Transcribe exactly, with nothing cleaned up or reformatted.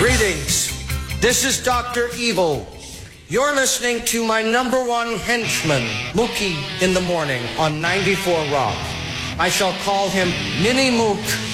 Greetings. This is Doctor Evil. You're listening to my number one henchman, Mookie, in the morning on ninety-four Rock. I shall call him Mini Mook